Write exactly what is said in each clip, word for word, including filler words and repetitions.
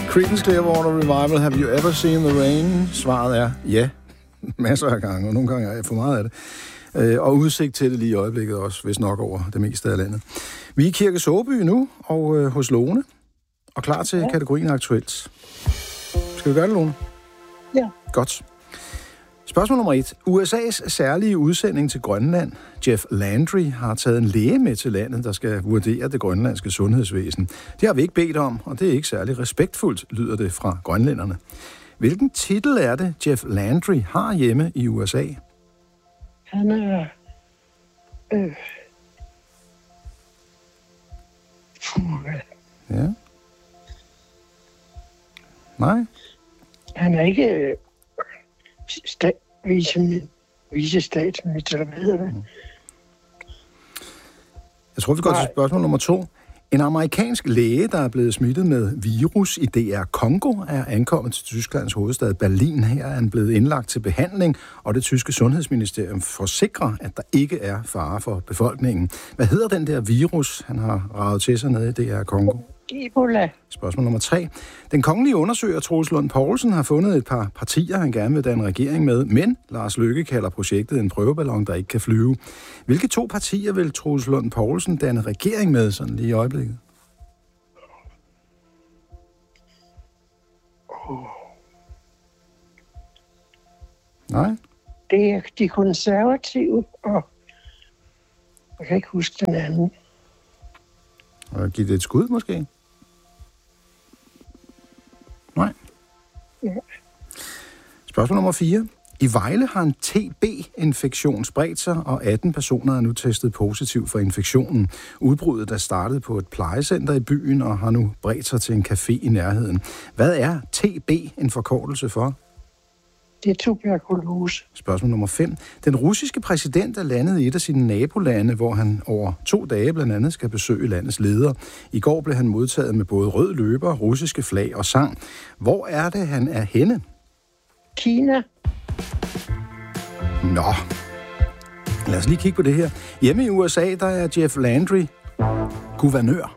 Creedence Clearwater Revival, have you ever seen the rain? Svaret er ja, masser af gange, og nogle gange er jeg for meget af det. Øh, og udsigt til det lige i øjeblikket også, hvis nok over det meste af landet. Vi er i Kirke Såby nu, og øh, hos Lone, og klar til ja. kategorien aktuelt. Skal vi gøre det, Lone? Ja. Godt. Spørgsmål nummer et. U S A's særlige udsending til Grønland, Jeff Landry, har taget en læge med til landet, der skal vurdere det grønlandske sundhedsvæsen. Det har vi ikke bedt om, og det er ikke særlig respektfuldt, lyder det fra grønlænderne. Hvilken titel er det, Jeff Landry har hjemme i U S A? Han er... Øh... Ja. Nej. Han er ikke... Øh... Stat, vice, vice statsminister, hvad hedder det? Jeg tror, vi går til spørgsmål nummer to. En amerikansk læge, der er blevet smittet med virus i D R Congo, er ankommet til Tysklands hovedstad Berlin. Her er han blevet indlagt til behandling, og det tyske sundhedsministerium forsikrer, at der ikke er fare for befolkningen. Hvad hedder den der virus, han har raget til sig nede i D R Congo? Ebola. Spørgsmål nummer tre. Den kongelige undersøger Troels Lund Poulsen har fundet et par partier, han gerne vil danne regering med, men Lars Løkke kalder projektet en prøveballon, der ikke kan flyve. Hvilke to partier vil Troels Lund Poulsen danne regering med, sådan lige i øjeblikket? Oh. Nej? Det er de konservative, og jeg kan ikke huske den anden. Og give det et skud, måske? Nej. Ja. Spørgsmål nummer fire. I Vejle har en T B-infektion spredt sig, og atten personer er nu testet positiv for infektionen. Udbruddet er startet på et plejecenter i byen og har nu bredt sig til en café i nærheden. Hvad er T B en forkortelse for? Det er tuberkulose. Spørgsmål nummer fem. Den russiske præsident er landet i et af sine nabolande, hvor han over to dage blandt andet skal besøge landets leder. I går blev han modtaget med både rød løber, russiske flag og sang. Hvor er det, han er henne? Kina. Nå. Lad os lige kigge på det her. Hjemme i U S A, der er Jeff Landry guvernør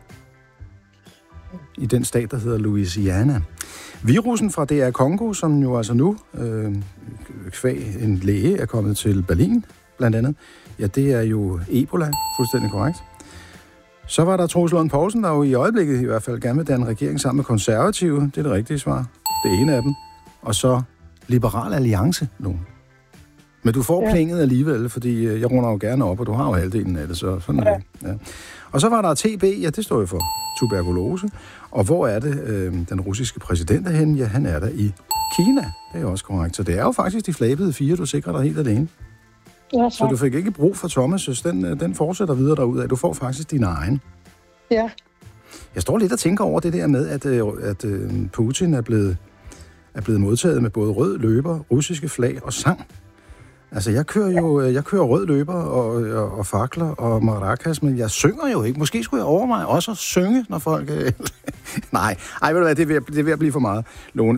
i den stat, der hedder Louisiana. Virussen fra D R Congo, som jo altså nu, øh, kvæg en læge, er kommet til Berlin, blandt andet, ja, det er jo Ebola, fuldstændig korrekt. Så var der Troels Lund Poulsen, der jo i øjeblikket i hvert fald gerne vil danne regering sammen med konservative. Det er det rigtige svar. Det ene af dem. Og så Liberal Alliance nu. Men du får ja. plinget alligevel, fordi jeg runder jo gerne op, og du har jo halvdelen af det, så sådan er det. Ja. Og så var der T B, ja, det står jo for tuberkulose. Og hvor er det, øh, den russiske præsident er henne? Ja, han er der i Kina. Det er også korrekt. Så det er jo faktisk de flabede fire, du sikrer dig helt alene. Ja, så. så du fik ikke brug for Thomas', den, den fortsætter videre derudad. Du får faktisk din egen. Ja. Jeg står lidt og tænker over det der med, at, at Putin er blevet, er blevet modtaget med både rød løber, russiske flag og sang. Altså, jeg kører jo jeg kører rød løber og, og, og fakler og maracas, men jeg synger jo ikke. Måske skulle jeg overveje også at synge, når folk... Nej, ej, ved du hvad, det er, ved, det er ved at blive for meget. Lone.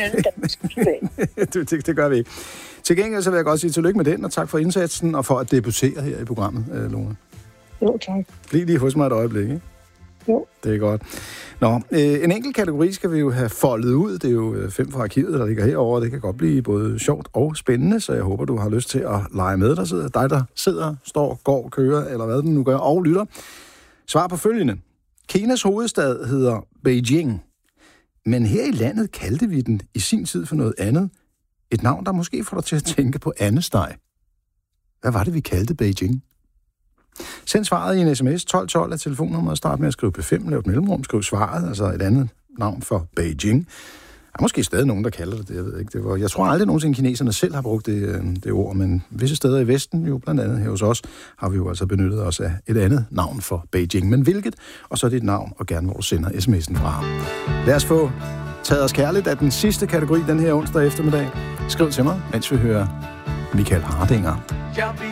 det, det, det gør vi ikke. Til gengæld så vil jeg godt sige tillykke med den, og tak for indsatsen og for at debutere her i programmet, Lone. Jo, tak. Bliv lige hos mig et øjeblik, ikke? Jo. Det er godt. Nå, øh, en enkelt kategori skal vi jo have foldet ud. Det er jo fem fra arkivet, der ligger herovre. Det kan godt blive både sjovt og spændende, så jeg håber, du har lyst til at lege med. Der sidder dig, der sidder, står, går, kører, eller hvad den nu gør, og lytter. Svar på følgende. Kinas hovedstad hedder Beijing, men her i landet kaldte vi den i sin tid for noget andet. Et navn, der måske får dig til at tænke på andesteg. Hvad var det, vi kaldte Beijing? Send svaret i en sms tolv tolv af telefonnummeret. Start med at skrive P fem, lav et mellemrum, skriv svaret, altså et andet navn for Beijing. Der er måske stadig nogen, der kalder det det, jeg ved ikke. Det var, jeg tror aldrig nogensinde kineserne selv har brugt det, det ord, men visse steder i Vesten, jo blandt andet her hos os, har vi jo altså benyttet os af et andet navn for Beijing. Men hvilket? Og så dit navn, og gerne hvor du sender sms'en fra. Lad os få taget os kærligt af den sidste kategori den her onsdag eftermiddag. Skriv til mig, mens vi hører Michael Hardinger.